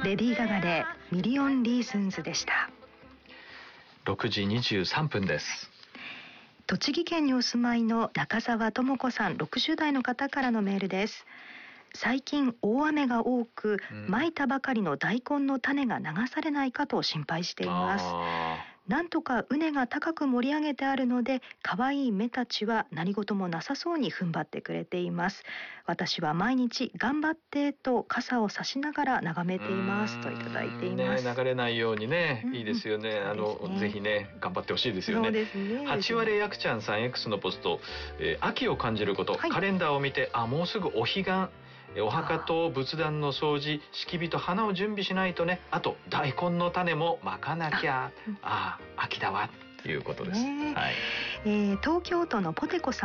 レディー・ガガでミリオン・リーズンズでした。 6時23分です。 栃木県にお住まいの中澤智子さん、60代の方からのメールです。最近大雨が多く、まいたばかりの大根の種が流されないかと心配しています。なんとか畝が高く盛り上げてあるので、可愛い芽たちは何事もなさそうに踏ん張ってくれています。私は毎日頑張ってと傘を差しながら眺めていますといただいています。 流れないようにね、いいですよね。ぜひね頑張ってほしいですよね。 そうですね。 8割やくちゃんさん X のポスト、秋を感じること、カレンダーを見てもうすぐお彼岸、お墓と仏壇の掃除、敷き火と花を準備しないとね。あと大根の種もまかなきゃ。秋だわということです。はい。 東京都のポテコさん